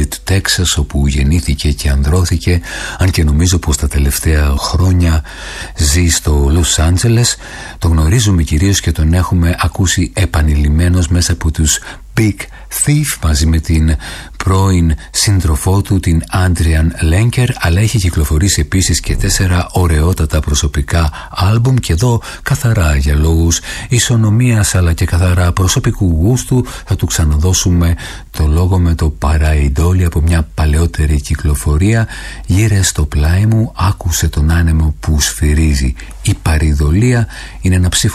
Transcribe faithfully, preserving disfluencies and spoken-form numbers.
πόλη του Τέξας, όπου γεννήθηκε και ανδρώθηκε, αν και νομίζω πως τα τελευταία χρόνια ζει στο Λος Άντζελες. Το γνωρίζουμε κυρίως και τον έχουμε ακούσει επανειλημμένος μέσα από τους Big Thief μαζί με την πρώην σύντροφό του, την Άντριαν Λέγκερ, αλλά έχει κυκλοφορήσει επίσης και τέσσερα ωραιότατα προσωπικά άλμπουμ, και εδώ καθαρά για λόγους ισονομίας αλλά και καθαρά προσωπικού γούστου θα του ξαναδώσουμε το λόγο με το Παραϊντόλι από μια παλαιότερη κυκλοφορία. Γύρε στο πλάι μου, άκουσε τον άνεμο που σφυρίζει. Η παρηδολία είναι ένα ψήφο